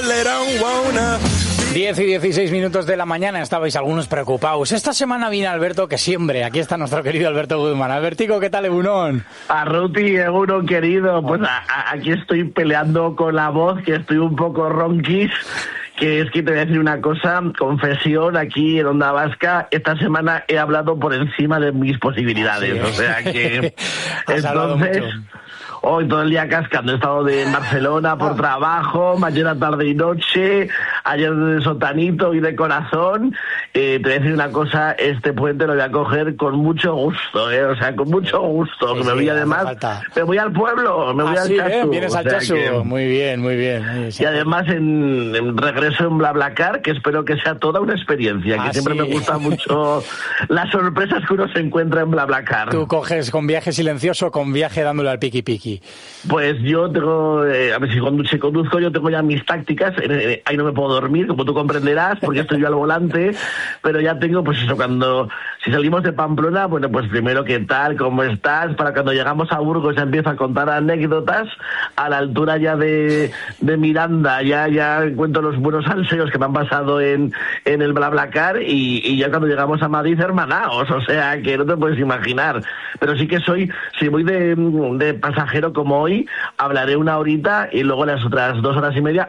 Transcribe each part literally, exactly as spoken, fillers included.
diez y dieciséis minutos de la mañana, estabais algunos preocupados. Esta semana viene Alberto, que siempre, aquí está nuestro querido Alberto Guzmán. Albertico, ¿qué tal, Egunon? Arruti, Egunon, querido, pues a, a, aquí estoy peleando con la voz, que estoy un poco ronquis, que es que te voy a decir una cosa, confesión, aquí en Onda Vasca, esta semana he hablado por encima de mis posibilidades, sí, ¿eh? O sea que... entonces... Hoy todo el día cascando, he estado de Barcelona por trabajo, mañana, tarde y noche, ayer de sotanito y de corazón. Eh, te voy a decir una cosa, este puente lo voy a coger con mucho gusto, ¿eh? O sea, con mucho gusto. Sí, me voy sí, además, me voy al pueblo, me voy ah, al sí, Chasu. ¿eh? Vienes al o sea Chasu, que... muy bien, muy bien. Muy bien sí. Y además en, en regreso en BlaBlaCar, que espero que sea toda una experiencia, que ah, siempre sí. me gusta mucho las sorpresas que uno se encuentra en BlaBlaCar. ¿Tú coges con viaje silencioso o con viaje dándole al piqui piqui? Pues yo tengo, eh, a ver si conduzco, si conduzco, yo tengo ya mis tácticas, eh, ahí no me puedo dormir, como tú comprenderás, porque estoy yo al volante, pero ya tengo, pues eso, cuando, si salimos de Pamplona, bueno, pues primero, ¿qué tal? ¿Cómo estás? Para cuando llegamos a Burgos ya empiezo a contar anécdotas, a la altura ya de, de Miranda, ya, ya cuento los buenos anseos que me han pasado en, en el BlaBlaCar, y, y ya cuando llegamos a Madrid, hermanaos, o sea, que no te puedes imaginar, pero sí que soy, si voy de, de pasajero como hoy, hablaré una horita y luego las otras dos horas y media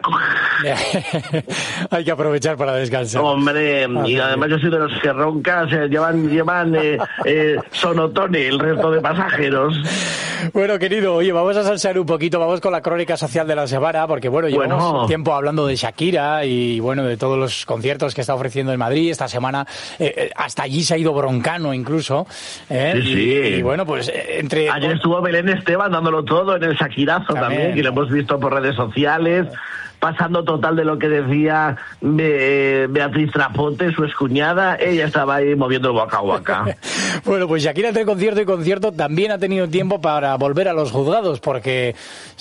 hay que aprovechar para descansar. Hombre, y además yo soy de los que roncan, o sea, llevan, llevan eh, eh, sonotone el resto de pasajeros. Bueno, querido, oye, vamos a salsear un poquito, vamos con la crónica social de la semana, porque bueno, llevamos bueno. tiempo hablando de Shakira y bueno, de todos los conciertos que está ofreciendo en Madrid. Esta semana eh, hasta allí se ha ido Broncano incluso. ¿eh? Sí, sí. Y, y bueno, pues entre... Ayer estuvo Belén Esteban dándolo todo en el Shakirazo también, también que lo hemos visto por redes sociales, pasando total de lo que decía Be- Beatriz Trapote, su excuñada, ella estaba ahí moviendo el boca a boca. Bueno, pues Shakira entre concierto y concierto también ha tenido tiempo para volver a los juzgados, porque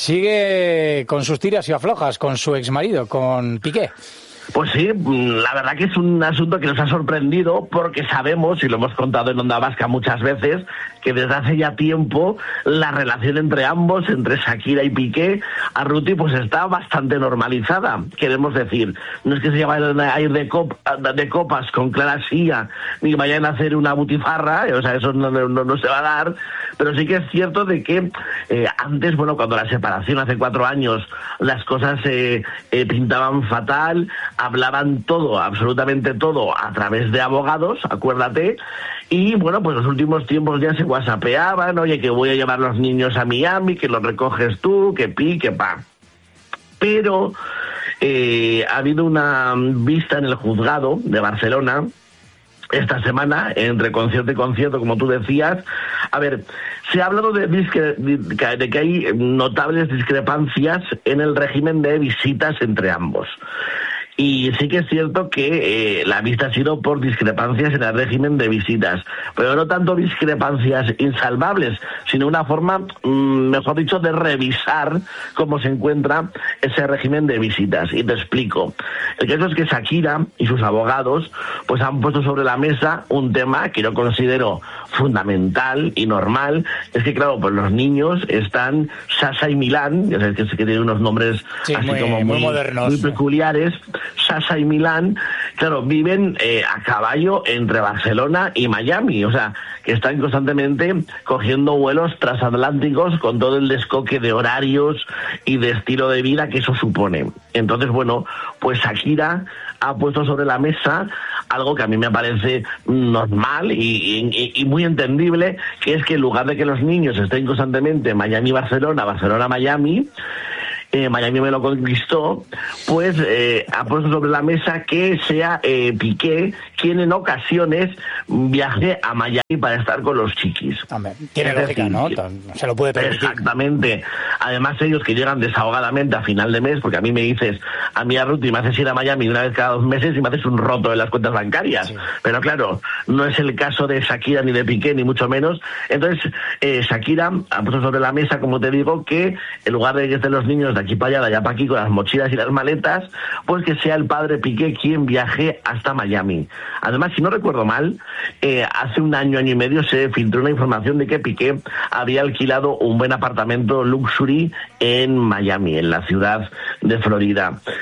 sigue con sus tiras y aflojas con su exmarido, con Piqué. Pues sí, la verdad que es un asunto que nos ha sorprendido porque sabemos, y lo hemos contado en Onda Vasca muchas veces, que desde hace ya tiempo la relación entre ambos, entre Shakira y Piqué, Arruti, pues está bastante normalizada. Queremos decir, no es que se vayan a ir de, cop, de copas con Clara Silla, ni vayan a hacer una butifarra, o sea, eso no, no, no se va a dar, pero sí que es cierto de que eh, antes, bueno, cuando la separación hace cuatro años, las cosas eh, eh, pintaban fatal, hablaban todo, absolutamente todo, a través de abogados, acuérdate, y bueno, pues los últimos tiempos ya se whatsappeaban, oye, que voy a llevar los niños a Miami, que los recoges tú, que pi, que pa. Pero eh, ha habido una vista en el juzgado de Barcelona esta semana, entre concierto y concierto, como tú decías. A ver, se ha hablado de, discre- de que hay notables discrepancias en el régimen de visitas entre ambos. Y sí que es cierto que eh, la vista ha sido por discrepancias en el régimen de visitas, pero no tanto discrepancias insalvables, sino una forma, mmm, mejor dicho, de revisar cómo se encuentra ese régimen de visitas. Y te explico. El caso es que Shakira y sus abogados pues han puesto sobre la mesa un tema que yo considero fundamental y normal. Es que, claro, pues los niños están, Sasha y Milán, ya sabes que, que tienen unos nombres sí, así muy, como muy, muy modernos, muy peculiares. Sasha y Milán, claro, viven eh, a caballo entre Barcelona y Miami, o sea, que están constantemente cogiendo vuelos transatlánticos con todo el descoque de horarios y de estilo de vida que eso supone. Entonces, bueno, pues Shakira ha puesto sobre la mesa algo que a mí me parece normal y, y, y muy entendible, que es que en lugar de que los niños estén constantemente Miami-Barcelona, Barcelona-Miami, Eh, Miami me lo conquistó, pues eh, ha puesto sobre la mesa que sea eh, Piqué quien en ocasiones viaje a Miami para estar con los chiquis. Hombre, tiene lógica, ¿no? Se lo puede permitir. Exactamente. Además ellos que llegan desahogadamente a final de mes, porque a mí me dices, a mí a Ruti me haces ir a Miami una vez cada dos meses y me haces un roto en las cuentas bancarias. Sí. Pero claro, no es el caso de Shakira ni de Piqué, ni mucho menos. Entonces, eh, Shakira ha puesto sobre la mesa, como te digo, que en lugar de que estén los niños de aquí para allá, de allá para aquí, con las mochilas y las maletas, pues que sea el padre Piqué quien viaje hasta Miami. Además, si no recuerdo mal, eh, hace un año, año y medio se filtró una información de que Piqué había alquilado un buen apartamento luxury en Miami, en la ciudad de Florida.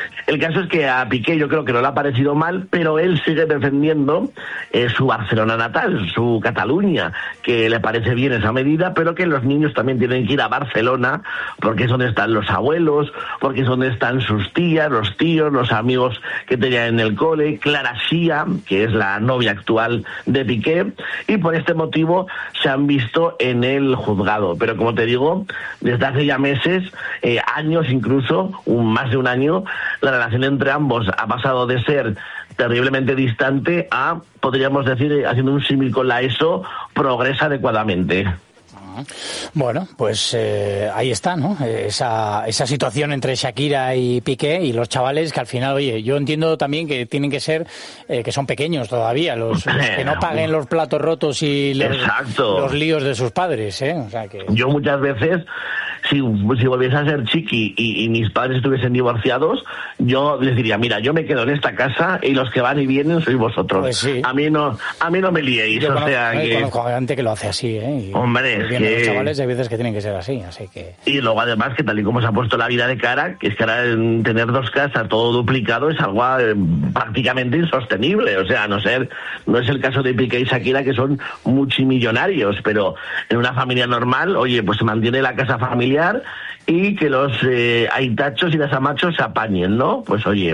El caso es que a Piqué yo creo que no le ha parecido mal, pero él sigue defendiendo eh, su Barcelona natal, su Cataluña, que le parece bien esa medida, pero que los niños también tienen que ir a Barcelona, porque es donde están los abuelos, porque es donde están sus tías, los tíos, los amigos que tenían en el cole, Clara Sía, que es la novia actual de Piqué, y por este motivo se han visto en el juzgado. Pero como te digo, desde hace ya meses, eh, años incluso, un, más de un año, la relación entre ambos ha pasado de ser terriblemente distante a, podríamos decir, haciendo un símil con la ESO, progresa adecuadamente. Bueno, pues eh, ahí está, ¿no? Esa, esa situación entre Shakira y Piqué y los chavales que al final, oye, yo entiendo también que tienen que ser, eh, que son pequeños todavía, los, los que no paguen los platos rotos y los, los líos de sus padres, ¿eh? O sea que... Yo muchas veces, si, si volviese a ser chiqui y, y mis padres estuviesen divorciados, yo les diría, mira, yo me quedo en esta casa y los que van y vienen sois vosotros. Pues sí. A mí no, a mí no me liéis, yo o conozco, sea que... que... conozco a gente que lo hace así, ¿eh? Y, Hombre, es que... los chavales hay veces que tienen que ser así, así que... Y luego además que tal y como se ha puesto la vida de cara, que es que ahora tener dos casas todo duplicado es algo eh, prácticamente insostenible, o sea, no ser, no es el caso de Piqué y Shakira, que son multimillonarios, pero en una familia normal, oye, pues se mantiene la casa familiar y que los eh, aitachos y las amachos se apañen, ¿no? Pues oye...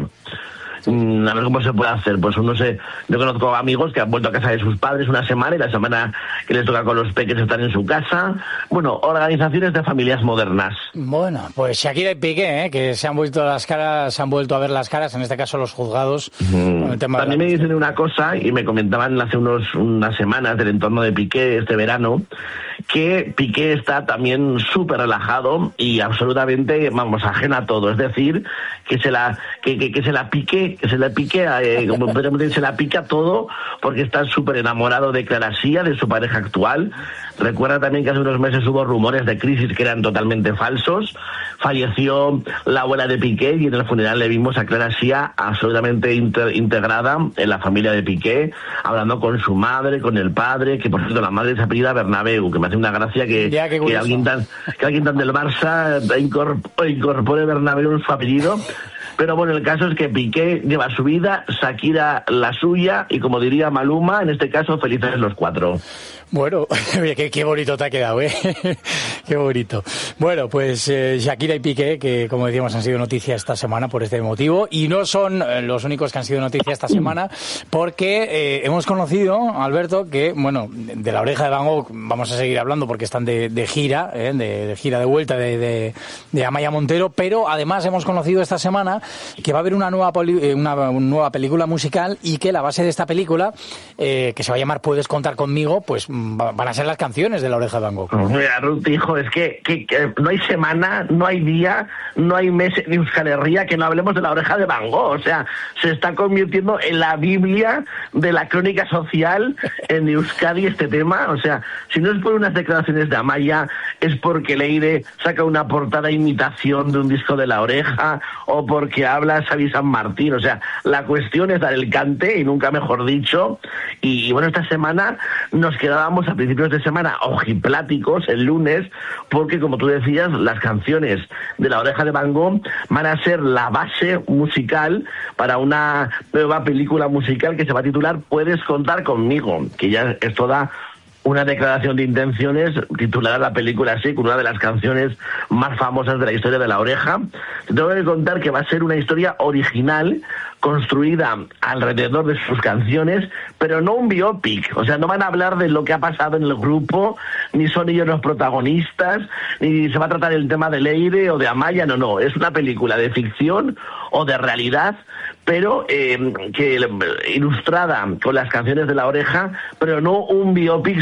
a ver cómo se puede hacer. Pues uno se, yo conozco amigos que han vuelto a casa de sus padres una semana y la semana que les toca con los peques están en su casa. Bueno, organizaciones de familias modernas. Bueno, pues Shakira y Piqué, ¿eh? Que se han vuelto las caras, se han vuelto a ver las caras, en este caso los juzgados. Mm. Con el tema También de la... me dicen una cosa y me comentaban hace unos unas semanas del entorno de Piqué este verano, que Piqué está también súper relajado y absolutamente, vamos, ajena a todo. Es decir, que se la que, que, que se la pique, que se la pique, eh, como podemos decir, se la pica todo, porque está súper enamorado de Clara Sía, de su pareja actual. Recuerda también que hace unos meses hubo rumores de crisis que eran totalmente falsos. Falleció la abuela de Piqué y en el funeral le vimos a Clara Sía absolutamente inter- integrada en la familia de Piqué, hablando con su madre, con el padre, que por cierto la madre se apellida Bernabéu, que me hace una gracia que, ya, que, alguien, tan, que alguien tan del Barça incorpore, incorpore Bernabéu en su apellido. Pero bueno, el caso es que Piqué lleva su vida, Shakira la suya, y como diría Maluma, en este caso, felices los cuatro. Bueno, qué, qué bonito te ha quedado, ¿eh? Qué bonito. Bueno, pues eh, Shakira y Piqué, que como decíamos han sido noticia esta semana por este motivo, y no son eh, los únicos que han sido noticia esta semana, porque eh, hemos conocido, Alberto, que, bueno, de La Oreja de Van Gogh vamos a seguir hablando porque están de, de gira, ¿eh? de, de gira de vuelta de, de, de Amaya Montero, pero además hemos conocido esta semana que va a haber una nueva, poli, una, una nueva película musical y que la base de esta película, eh, que se va a llamar Puedes contar conmigo, pues van a ser las canciones de La Oreja de Van Gogh. Mira, Ruth, hijo, es que, que, que no hay semana, no hay día, no hay mes en Euskal Herria que no hablemos de La Oreja de Van Gogh. O sea, se está convirtiendo en la Biblia de la crónica social en Euskadi este tema. O sea, si no es por unas declaraciones de Amaya, es porque Leire saca una portada imitación de un disco de La Oreja, o porque habla Xavi San Martín. O sea, la cuestión es dar el cante, y nunca mejor dicho. Y, y bueno, esta semana nos quedábamos a principios de semana ojipláticos el lunes, porque como tú decías, las canciones de La Oreja de Van Gogh van a ser la base musical para una nueva película musical que se va a titular Puedes contar conmigo, que ya es toda una declaración de intenciones, titulada la película así, con una de las canciones más famosas de la historia de La Oreja. Te tengo que contar que va a ser una historia original, construida alrededor de sus canciones, pero no un biopic. O sea, no van a hablar de lo que ha pasado en el grupo, ni son ellos los protagonistas, ni se va a tratar el tema de Leire o de Amaya, no, no. Es una película de ficción o de realidad, pero eh, que ilustrada con las canciones de La Oreja, pero no un biopic